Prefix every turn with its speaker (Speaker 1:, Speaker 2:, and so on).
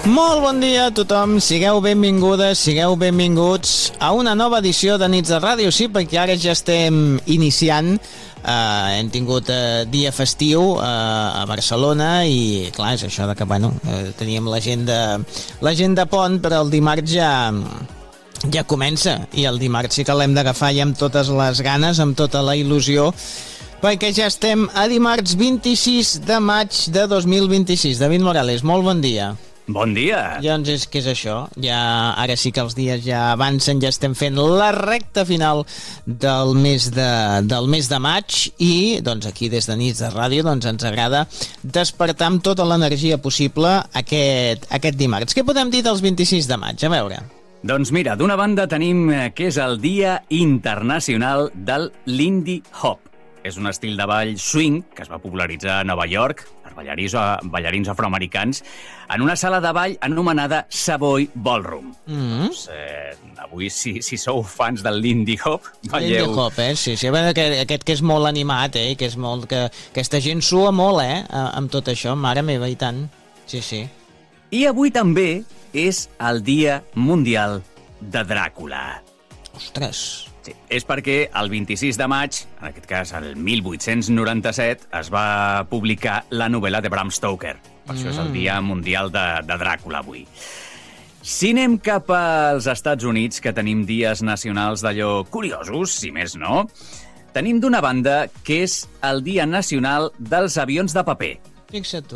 Speaker 1: Molt bon dia a tothom, sigueu benvingudes, sigueu benvinguts a una nova edició de Nits de Ràdio, sí, perquè ara ja estem iniciant, hem tingut dia festiu a Barcelona i clar, és això de que, bueno, teníem l'agenda pont, però el dimarts ja comença, i el dimarts sí que l'hem d'agafar ja amb totes les ganes, amb tota la il·lusió, perquè ja estem a dimarts 26 de maig de 2026. David Morales, molt bon dia.
Speaker 2: Bon dia!
Speaker 1: Doncs què és això? Ara sí que els dies ja avancen, ja estem fent la recta final del mes de maig i doncs aquí des de Nits de Ràdio doncs ens agrada despertar amb tota l'energia possible aquest dimarts. Què podem dir dels 26 de maig? A veure.
Speaker 2: Doncs mira, d'una banda tenim que és el Dia Internacional del Lindy Hop. És un estil de ball swing que es va popularitzar a Nova York per ballarins afroamericans en una sala de ball anomenada Savoy Ballroom. Doncs, avui, si sou fans del Lindy Hop, balleu...
Speaker 1: Lindy Hop, sí. Aquest que és molt animat, que és molt... que aquesta gent sua molt, amb tot això. Mare meva, i tant. Sí.
Speaker 2: I avui també és el Dia Mundial de Dràcula.
Speaker 1: Ostres...
Speaker 2: Sí, és perquè el 26 de maig, en aquest cas el 1897, es va publicar la novel·la de Bram Stoker. Per això és el Dia Mundial de Dràcula avui. Si anem cap als Estats Units, que tenim dies nacionals d'allò curiosos, si més no, tenim d'una banda que és el Dia Nacional dels Avions de Paper.
Speaker 1: Fixa't tu.